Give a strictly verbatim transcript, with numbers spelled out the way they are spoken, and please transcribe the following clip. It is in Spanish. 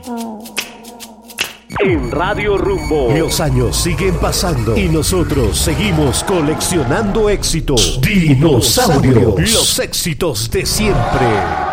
En Radio Rumbo, los años siguen pasando y nosotros seguimos coleccionando éxitos. Dinosaurios, los éxitos de siempre.